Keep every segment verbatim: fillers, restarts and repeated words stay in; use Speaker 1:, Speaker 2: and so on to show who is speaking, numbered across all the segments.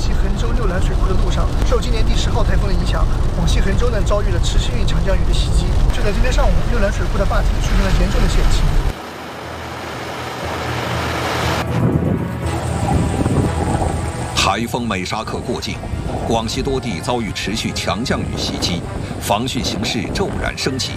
Speaker 1: 西衡州六兰水库的路上，受今年第十号台风的影响，广西衡州呢遭遇了持续性强降雨的袭击。就在今天上午，六兰水库的坝体出现了严重的险情。
Speaker 2: 台风美沙克过境，广西多地遭遇持续强降雨袭击，防汛形势骤然升级。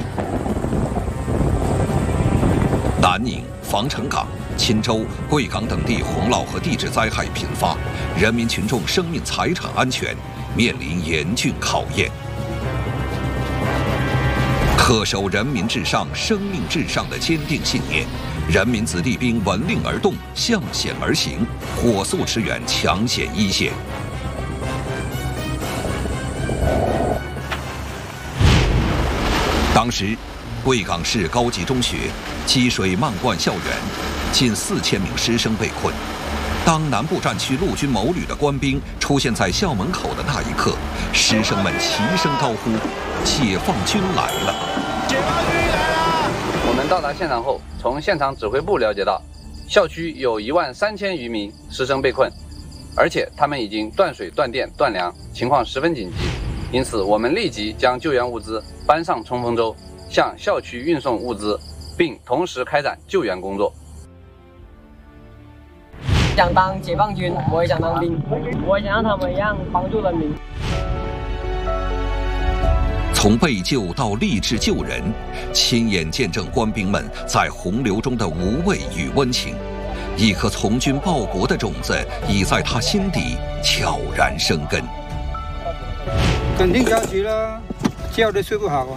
Speaker 2: 南宁、防城港、钦州、贵港等地洪涝和地质灾害频发，人民群众生命财产安全面临严峻考验。恪守人民至上、生命至上的坚定信念。 人民子弟兵闻令而动，向险而行，火速驰援抢险一线。当时，贵港市高级中学积水漫灌校园，近四千名师生被困。当南部战区陆军某旅的官兵出现在校门口的那一刻，师生们齐声高呼：“解放军来了！”解放军来了！
Speaker 3: 我们到达现场后，从现场指挥部了解到，校区有一万三千余名师生被困，而且他们已经断水、断电、断粮，情况十分紧急。因此，我们立即将救援物资搬上冲锋舟，向校区运送物资，并同时开展救援工作。
Speaker 4: 想当解放军，我也想当兵，我想像他们一样帮助人民。
Speaker 2: 从被救到立志救人，亲眼见证官兵们在洪流中的无畏与温情，一颗从军报国的种子已在他心底悄然生根。
Speaker 5: 肯定着急了，觉都睡不好啊。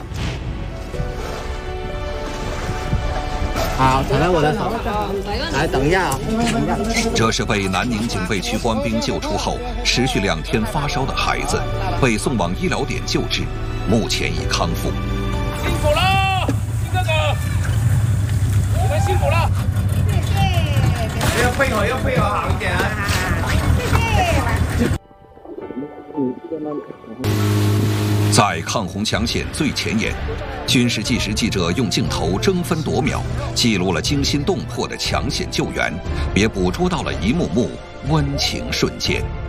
Speaker 6: 好，踩在我的手，来等一下啊，等一下。
Speaker 2: 这是被南宁警备区官兵救出后持续两天发烧的孩子，被送往医疗点救治。 目前已康复。
Speaker 7: 辛苦了，金哥哥，你们辛苦了。谢谢。要配合，要配合好一点啊。谢谢。
Speaker 2: 在抗洪抢险最前沿，军事纪实记者用镜头争分夺秒，记录了惊心动魄的抢险救援，也捕捉到了一幕幕温情瞬间。